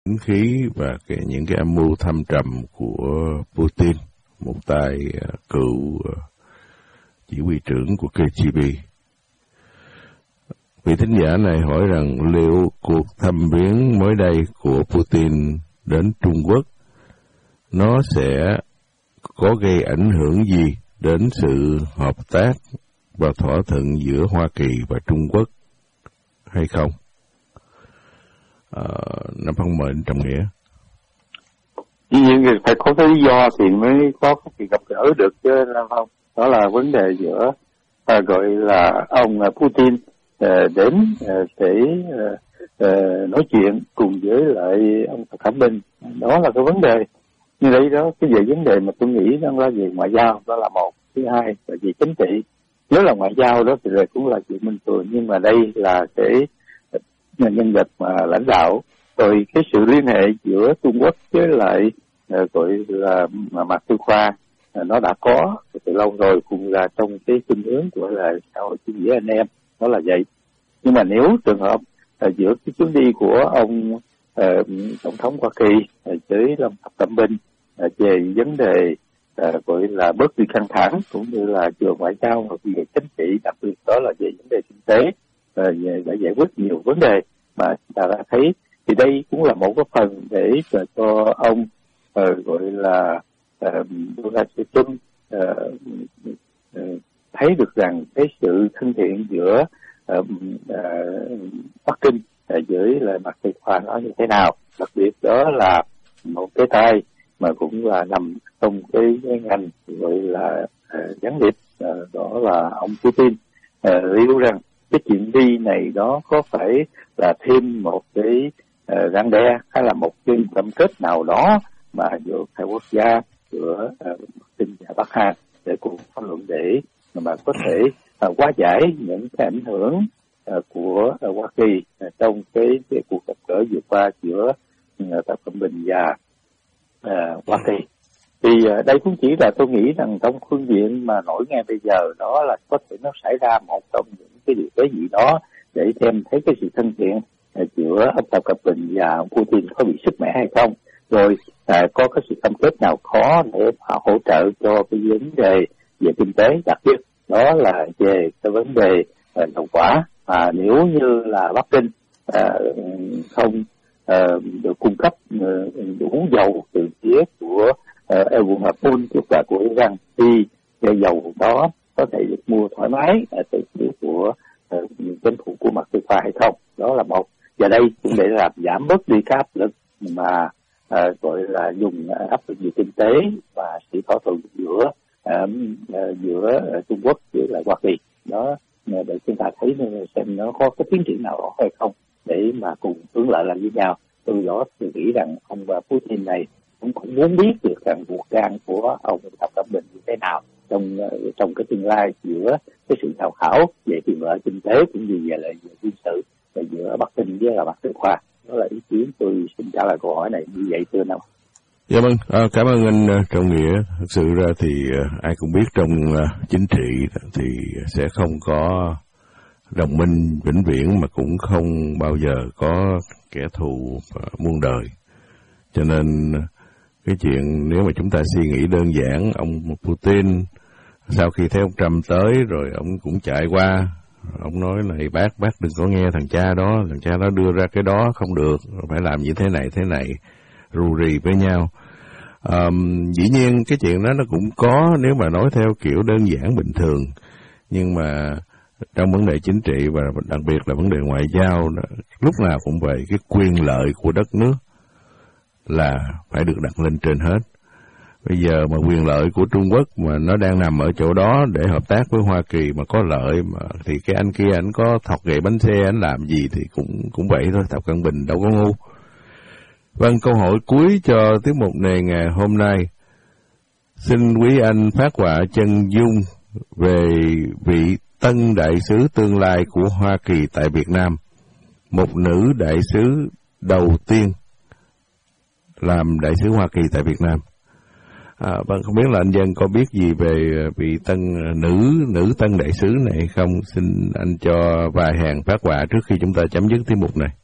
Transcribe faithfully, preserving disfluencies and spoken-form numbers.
tính khí và cái, những cái âm mưu thâm trầm của Putin, một tay uh, cựu uh, chỉ huy trưởng của ca giê bê. Vị thính giả này hỏi rằng liệu cuộc thăm viếng mới đây của Putin đến Trung Quốc nó sẽ có gây ảnh hưởng gì đến sự hợp tác và thỏa thuận giữa Hoa Kỳ và Trung Quốc hay không? À, Nam Phong mời Trọng Nghĩa. Dĩ nhiên phải có cái lý do thì mới có cái gặp gỡ được chứ Nam Phong. Đó là vấn đề giữa à, gọi là ông Putin à, đến à, để à, à, nói chuyện cùng với lại ông Tập Cận Bình. Đó là cái vấn đề. Như đấy đó, cái về vấn đề mà tôi nghĩ đó là về ngoại giao, đó là một. Thứ hai là về chính trị. Nếu là ngoại giao đó thì cũng là chuyện bình thường, nhưng mà đây là cái nhân vật mà lãnh đạo, rồi cái sự liên hệ giữa Trung Quốc với lại uh, gọi là Mạc Tư Khoa uh, nó đã có từ lâu rồi, cũng là trong cái khuynh hướng của là xã hội chủ nghĩa anh em, đó là vậy. Nhưng mà nếu trường hợp uh, giữa cái chuyến đi của ông uh, tổng thống Hoa Kỳ uh, với ông Tập Cận Bình uh, về vấn đề uh, gọi là bớt đi căng thẳng, cũng như là vừa ngoại giao và về chính trị, đặc biệt đó là về vấn đề kinh tế, uh, về đã giải quyết nhiều vấn đề mà ta đã thấy, thì đây cũng là một cái phần để cho ông uh, gọi là uh, Donald Trump uh, uh, thấy được rằng cái sự thân thiện giữa uh, uh, Bắc Kinh uh, với lại Mạc Tư Khoa nó như thế nào, đặc biệt đó là một cái tay mà cũng là nằm trong cái, cái ngành gọi là uh, gián điệp, uh, đó là ông Putin. Uh, liệu rằng cái chuyện đi này đó có phải là thêm một cái uh, răn đe hay là một cái cam kết nào đó mà giữa hai quốc gia, giữa uh, Bắc Kinh và Bắc Hàn để cùng thảo luận để mà có thể uh, hóa giải những cái ảnh hưởng uh, của uh, Hoa Kỳ uh, trong cái, cái cuộc gặp gỡ vừa qua giữa uh, Tập Cận Bình và uh, Hoa Kỳ. Thì uh, đây cũng chỉ là tôi nghĩ rằng trong phương diện mà nổi ngay bây giờ đó là có thể nó xảy ra một trong những cái điều cái gì đó để xem thấy cái sự thân thiện uh, giữa ông Tập Cận Bình và ông Putin có bị sức mẻ hay không, rồi uh, có cái sự cam kết nào khó để họ hỗ trợ cho cái vấn đề về kinh tế, đặc biệt đó là về cái vấn đề uh, dầu hỏa. À, nếu như là Bắc Kinh uh, không uh, được cung cấp uh, đủ dầu từ phía của uh, vùng Mosul và của Iran, thì cái dầu đó có thể được mua thoải mái uh, từ phía của uh, chính phủ của Mạc Tư Khoa hay không, đó là một. Và đây cũng để làm giảm bớt đi cái áp lực mà uh, gọi là dùng uh, áp lực về kinh tế và sự thỏa thuận giữa uh, uh, giữa uh, Trung Quốc với lại Hoa Kỳ đó, uh, để chúng ta thấy xem nó có cái tiến triển nào đó hay không để mà cùng hướng lại làm với nhau. Từ đó tôi nghĩ rằng ông Putin này cũng cũng muốn biết được rằng cuộc战của ông Tập Cận Bình như thế nào trong uh, trong cái tương lai giữa cái sự thảo khảo về quyền lợi kinh tế cũng như về lại quân sự giữa Bắc Kinh với là Mạc Tư Khoa. Đó là ý kiến tôi xin trả lời câu hỏi này như vậy thưa nào. Dạ vâng, à, cảm ơn anh uh, Trọng Nghĩa. Thực sự ra thì uh, ai cũng biết trong uh, chính trị thì sẽ không có đồng minh vĩnh viễn, mà cũng không bao giờ có kẻ thù uh, muôn đời. Cho nên uh, cái chuyện nếu mà chúng ta suy nghĩ đơn giản, ông Putin sau khi thấy ông Trump tới rồi ông cũng chạy qua, ông nói này bác, bác đừng có nghe thằng cha đó, thằng cha đó đưa ra cái đó không được, phải làm như thế này thế này, rù rì với nhau. Um, dĩ nhiên cái chuyện đó nó cũng có nếu mà nói theo kiểu đơn giản bình thường, nhưng mà trong vấn đề chính trị và đặc biệt là vấn đề ngoại giao đó, lúc nào cũng vậy, cái quyền lợi của đất nước là phải được đặt lên trên hết. Bây giờ mà quyền lợi của Trung Quốc mà nó đang nằm ở chỗ đó để hợp tác với Hoa Kỳ mà có lợi, mà thì cái anh kia anh có thọc gậy bánh xe anh làm gì thì cũng cũng vậy thôi, Tập Cận Bình đâu có ngu. Vâng, câu hỏi cuối cho tiết mục này ngày hôm nay. Xin quý anh phát họa chân dung về vị tân đại sứ tương lai của Hoa Kỳ tại Việt Nam, một nữ đại sứ đầu tiên làm đại sứ Hoa Kỳ tại Việt Nam. À, vâng, không biết là anh Dân có biết gì về vị tân nữ nữ tân đại sứ này không? Xin anh cho vài hàng phát họa trước khi chúng ta chấm dứt tiết mục này.